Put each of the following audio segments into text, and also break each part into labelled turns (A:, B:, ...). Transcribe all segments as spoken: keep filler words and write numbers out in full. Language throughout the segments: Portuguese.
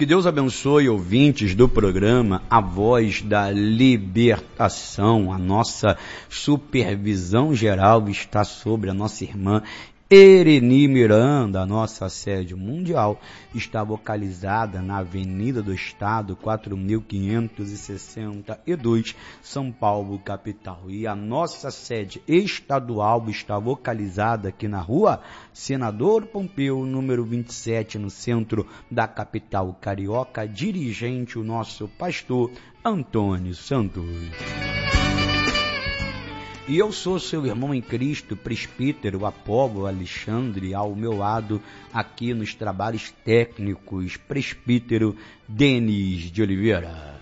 A: Que Deus abençoe ouvintes do programa A Voz da Libertação. A nossa supervisão geral está sobre a nossa irmã Ereni Miranda. A nossa sede mundial está localizada na Avenida do Estado, quatro mil quinhentos e sessenta e dois, São Paulo, capital. E a nossa sede estadual está localizada aqui na rua Senador Pompeu, número vinte e sete, no centro da capital carioca. Dirigente, o nosso pastor Antônio Santos. E eu sou seu irmão em Cristo, presbítero Apolo Alexandre, ao meu lado, aqui nos trabalhos técnicos, presbítero Denis de Oliveira.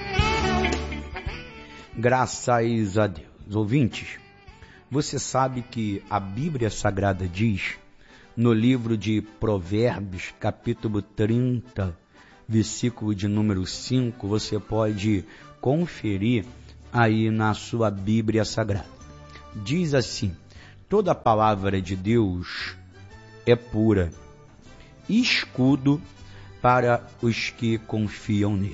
A: Graças a Deus. Ouvintes, você sabe que a Bíblia Sagrada diz, no livro de Provérbios, capítulo trinta, versículo de número cinco, você pode conferir aí na sua Bíblia Sagrada. Diz assim: toda palavra de Deus é pura, escudo para os que confiam nele.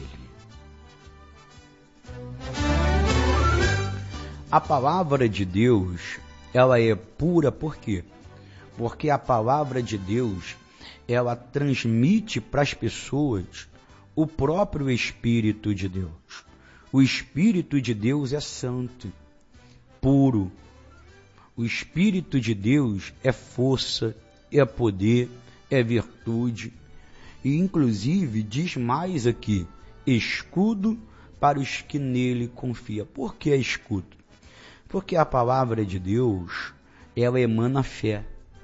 A: A palavra de Deus, ela é pura por quê? Porque a palavra de Deus, ela transmite para as pessoas o próprio Espírito de Deus. O Espírito de Deus é santo, puro. O Espírito de Deus é força, é poder, é virtude. E inclusive diz mais aqui, escudo para os que nele confiam. Por que é escudo? Porque a palavra de Deus, ela emana fé.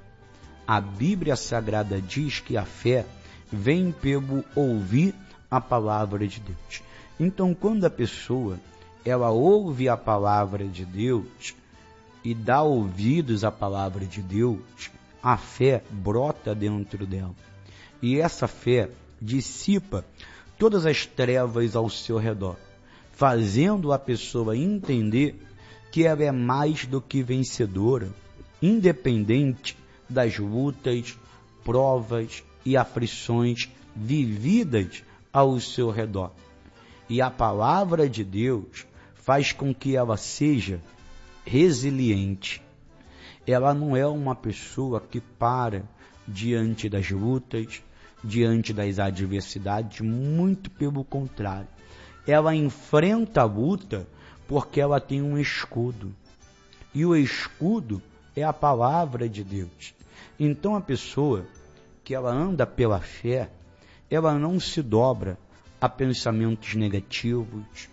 A: A Bíblia Sagrada diz que a fé vem pelo ouvir a palavra de Deus. Então, quando a pessoa ela ouve a palavra de Deus e dá ouvidos à palavra de Deus, a fé brota dentro dela. E essa fé dissipa todas as trevas ao seu redor, fazendo a pessoa entender que ela é mais do que vencedora, independente das lutas, provas e aflições vividas ao seu redor. E a palavra de Deus faz com que ela seja resiliente. Ela não é uma pessoa que para diante das lutas, diante das adversidades, muito pelo contrário. Ela enfrenta a luta porque ela tem um escudo. E o escudo é a palavra de Deus. Então a pessoa que ela anda pela fé, ela não se dobra a pensamentos negativos,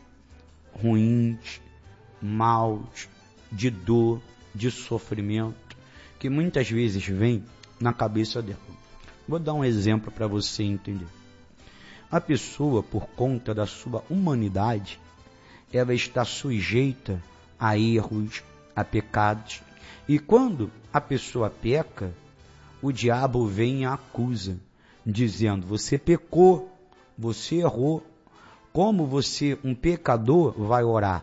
A: ruins, maus, de dor, de sofrimento, que muitas vezes vem na cabeça dela. Vou dar um exemplo para você entender. A pessoa, por conta da sua humanidade, ela está sujeita a erros, a pecados. E quando a pessoa peca, o diabo vem e a acusa, dizendo: você pecou, você errou. Como você, um pecador, vai orar?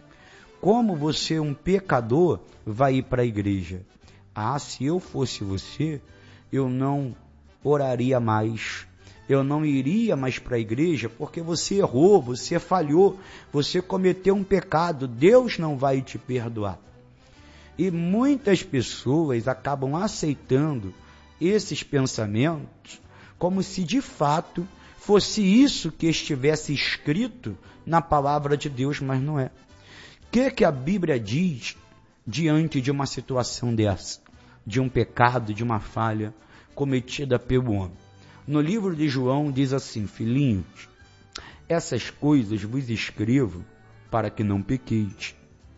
A: Como você, um pecador, vai ir para a igreja? Ah, se eu fosse você, eu não oraria mais. Eu não iria mais para a igreja porque você errou, você falhou, você cometeu um pecado. Deus não vai te perdoar. E muitas pessoas acabam aceitando esses pensamentos como se de fato fosse isso que estivesse escrito na palavra de Deus, mas não é. O que, que a Bíblia diz diante de uma situação dessa, de um pecado, de uma falha cometida pelo homem? No livro de João diz assim: filhinhos, essas coisas vos escrevo para que não pequeis.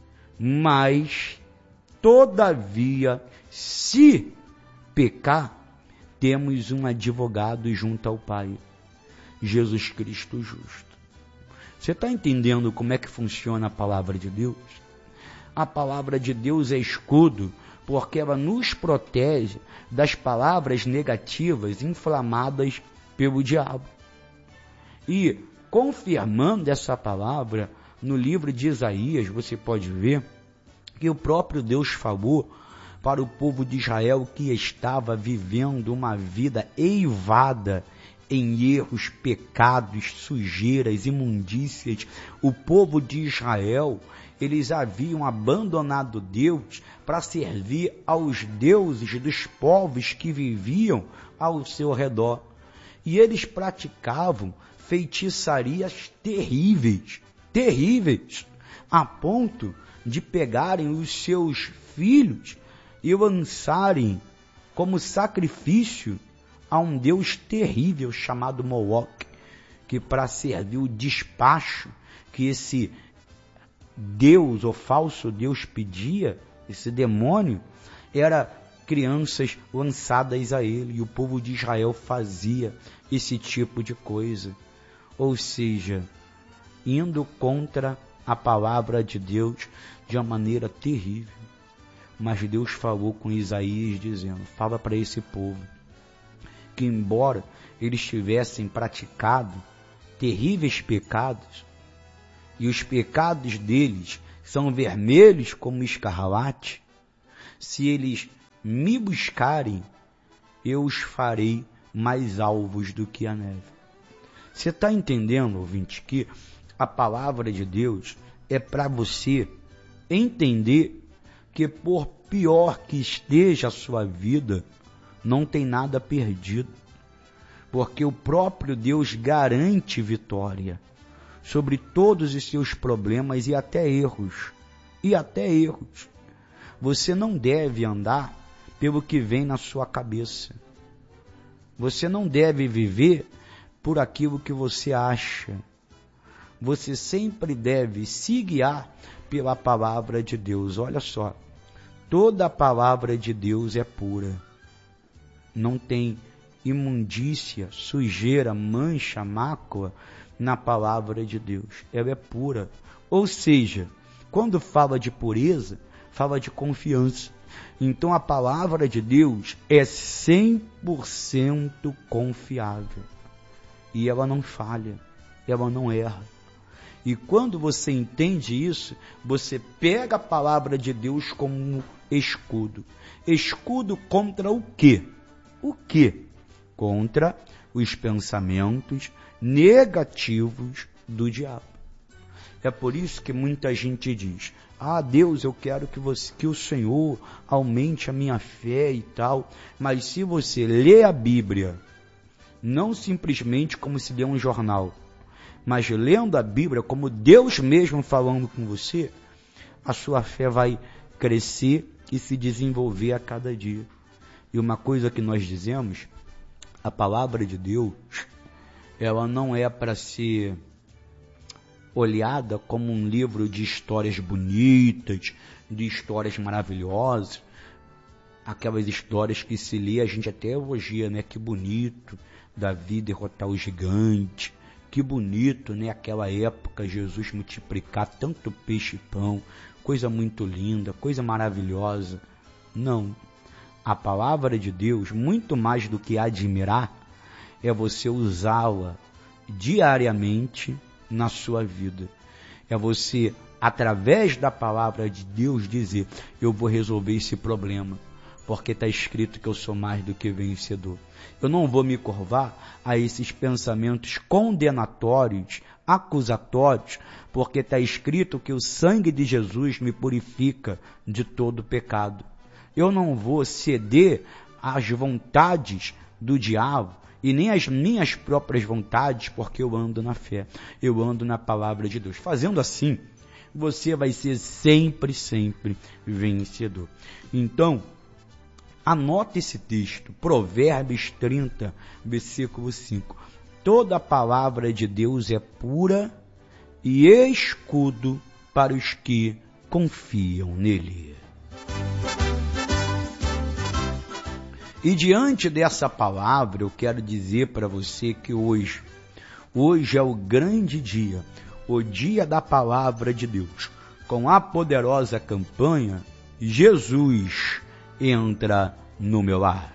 A: Mas, todavia, se pecar, temos um advogado junto ao Pai, Jesus Cristo justo. Você está entendendo como é que funciona a palavra de Deus? A palavra de Deus é escudo, porque ela nos protege das palavras negativas inflamadas pelo diabo. E, confirmando essa palavra, no livro de Isaías, você pode ver que o próprio Deus falou para o povo de Israel que estava vivendo uma vida eivada, em erros, pecados, sujeiras, imundícias. O povo de Israel, eles haviam abandonado Deus para servir aos deuses dos povos que viviam ao seu redor. E eles praticavam feitiçarias terríveis, terríveis, a ponto de pegarem os seus filhos e lançarem como sacrifício a um deus terrível chamado Moloque, que para servir o despacho que esse deus ou falso deus pedia, esse demônio, era crianças lançadas a ele, e o povo de Israel fazia esse tipo de coisa, ou seja, indo contra a palavra de Deus de uma maneira terrível. Mas Deus falou com Isaías dizendo, fala para esse povo, que embora eles tivessem praticado terríveis pecados, e os pecados deles são vermelhos como escarlate, se eles me buscarem, eu os farei mais alvos do que a neve. Você está entendendo, ouvinte, que a palavra de Deus é para você entender que por pior que esteja a sua vida, não tem nada perdido, porque o próprio Deus garante vitória sobre todos os seus problemas e até erros, e até erros. Você não deve andar pelo que vem na sua cabeça. Você não deve viver por aquilo que você acha. Você sempre deve se guiar pela palavra de Deus. Olha só, toda a palavra de Deus é pura. Não tem imundícia, sujeira, mancha, mácula na palavra de Deus. Ela é pura. Ou seja, quando fala de pureza, fala de confiança. Então a palavra de Deus é cem por cento confiável. E ela não falha, ela não erra. E quando você entende isso, você pega a palavra de Deus como escudo. Escudo contra o quê? O quê? Contra os pensamentos negativos do diabo. É por isso que muita gente diz, ah, Deus, eu quero que, você, que o Senhor aumente a minha fé e tal. Mas se você lê a Bíblia, não simplesmente como se lê um jornal, mas lendo a Bíblia como Deus mesmo falando com você, a sua fé vai crescer e se desenvolver a cada dia. E uma coisa que nós dizemos, a palavra de Deus, ela não é para ser olhada como um livro de histórias bonitas, de histórias maravilhosas, aquelas histórias que se lê, a gente até elogia, né? Que bonito, Davi derrotar o gigante, que bonito, né? Aquela época, Jesus multiplicar tanto peixe e pão, coisa muito linda, coisa maravilhosa. Não, a palavra de Deus, muito mais do que admirar, é você usá-la diariamente na sua vida. É você, através da palavra de Deus, dizer, eu vou resolver esse problema, porque está escrito que eu sou mais do que vencedor. Eu não vou me curvar a esses pensamentos condenatórios, acusatórios, porque está escrito que o sangue de Jesus me purifica de todo pecado. Eu não vou ceder às vontades do diabo e nem às minhas próprias vontades, porque eu ando na fé, eu ando na palavra de Deus. Fazendo assim, você vai ser sempre, sempre vencedor. Então, anota esse texto, Provérbios trinta, versículo cinco. Toda a palavra de Deus é pura e escudo para os que confiam nele. E diante dessa palavra, eu quero dizer para você que hoje, hoje é o grande dia, o dia da palavra de Deus, com a poderosa campanha, Jesus entra no meu lar.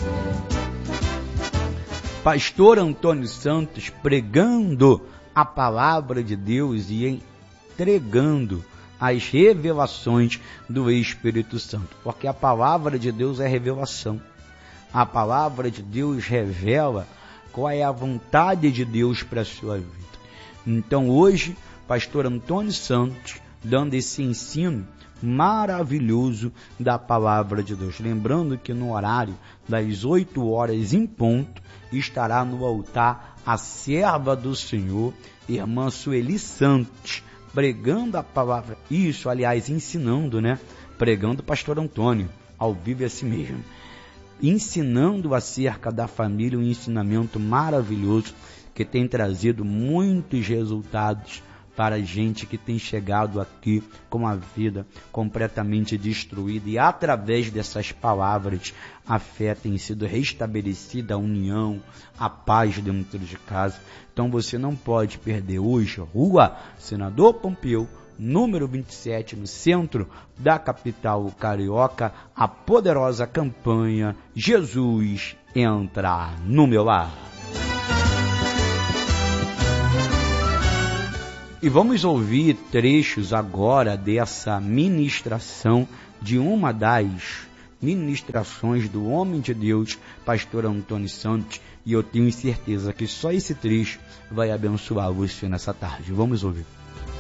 A: Pastor Antônio Santos pregando a palavra de Deus e entregando as revelações do Espírito Santo, porque a palavra de Deus é revelação. A palavra de Deus revela qual é a vontade de Deus para a sua vida. Então hoje, pastor Antônio Santos, dando esse ensino maravilhoso da palavra de Deus. Lembrando que no horário das oito horas em ponto, estará no altar a serva do Senhor, irmã Sueli Santos, pregando a palavra, isso, aliás, ensinando, né? Pregando o pastor Antônio, ao vivo é assim mesmo, ensinando acerca da família, um ensinamento maravilhoso que tem trazido muitos resultados para a gente que tem chegado aqui com a vida completamente destruída, e através dessas palavras a fé tem sido restabelecida, a união, a paz dentro de casa. Então você não pode perder hoje, Rua Senador Pompeu, número vinte e sete, no centro da capital carioca, a poderosa campanha Jesus Entra no Meu Lar. E vamos ouvir trechos agora dessa ministração de uma das ministrações do homem de Deus, pastor Antônio Santos, e eu tenho certeza que só esse trecho vai abençoar você nessa tarde. Vamos ouvir.